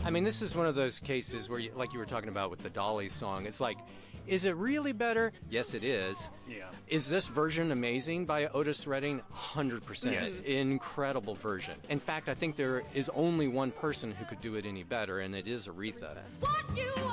I mean, this is one of those cases where, like you were talking about with the Dolly song, it's like, is it really better? Yes, it is. Yeah. Is this version amazing by Otis Redding? 100%. Yes. Incredible version. In fact, I think there is only one person who could do it any better, and it is Aretha. What you